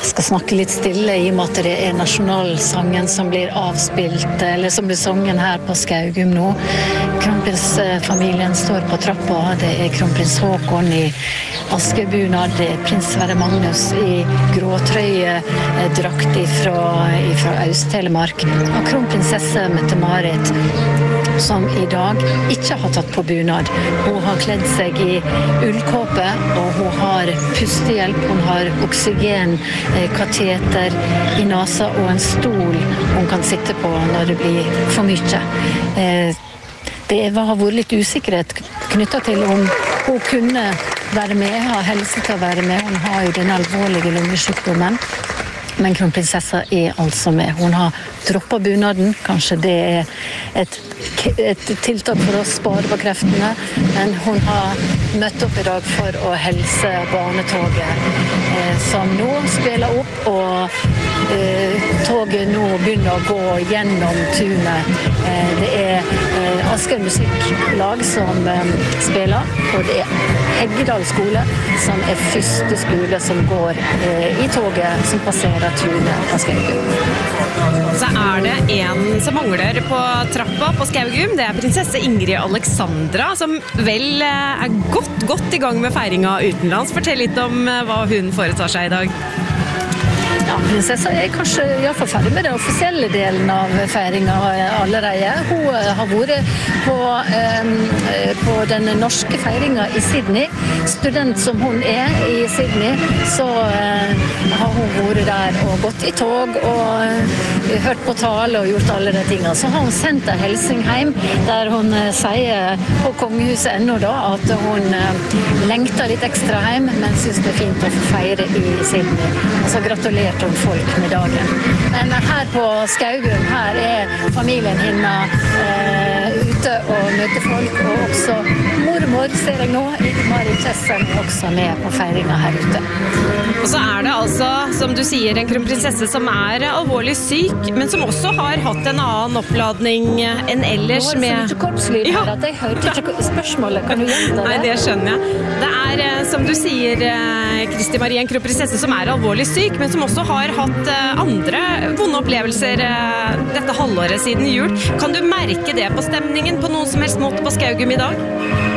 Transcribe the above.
skal snakke litt stille I og med at det nasjonalsangen som blir avspilt, eller som blir sangen her på Skaugum nå. Kronprinsfamilien står på trappa, det kronprins Håkon I askebunad, det prins Sverre Magnus I gråtrøyedrakt fra Øst-Telemark, og kronprinsesse Mette-Marit, som I dag ikke har tatt på bunad. Hun har kledd seg I ullkåpe, og hun har pustehjelp, hun har oksygenkateter I nasa og en stol hun kan sitte på når det blir for mye. Det har vært litt usikkerhet knyttet til om hun kunne være med, ha helse til å være med. Hun har jo den alvorlige lungesykdommen. Men kronprinsessa altså med. Hun har droppet bunaden. Kanskje det et tiltak for å spare på kreftene. Men hun har møtt opp I dag for å helse barnetoget som nå spiller opp. Og toget nå begynner å gå gjennom tunet. Det Asker musikklag som spiller. Og det Heggedal skole som første skole som går I toget som passerer tunet på Skaugum. Så det en som mangler på trappa på Skaugum. Det prinsesse Ingrid Alexandra, som vel godt I gang med feiringa utenlands. Fortell litt om hva hun foretar seg I dag. Ja, prinsessa kanskje I hvert fall ferdig med den offisielle delen av feiringa allerede. Hun har vært på den norske feiringa I Sydney. Student som hun I Sydney, så har hun vært der og gått I tog og hørt på tale og gjort alle de tingene. Så har hun sendt en hilsen hjem, der hun sier på kongehuset ennå da, at hun lengter litt ekstra hjem, men synes det fint å få feire I Sydney. Så gratulerer om folk med dagen. Men her på Skaugum, her familien hennes ute og møter folk, og også mormor ser jeg nå, Marit Kjessen også med på feiringa her ute. Og så det altså, som du sier, en kronprinsesse som alvorlig syk, men som også har hatt en annen oppladning enn ellers med... Nå så mye kortslyd her at jeg hørte ikke spørsmålet, kan du gjenta det? Nei, det skjønner jeg. Det som du sier, Kristi Marie, en kronprinsesse som alvorlig syk, men som også har hatt andre vonde opplevelser dette halvåret siden jul. Kan du merke det på stemningen på noen som helst måte på Skaugum I dag?